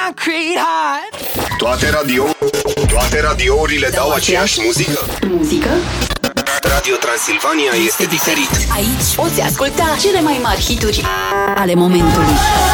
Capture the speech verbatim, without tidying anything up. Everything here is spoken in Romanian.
Toate radio Toate radiourile dau aceeași muzică. Muzică? Radio Transilvania este diferit. Aici poți asculta cele mai mari hituri ale momentului.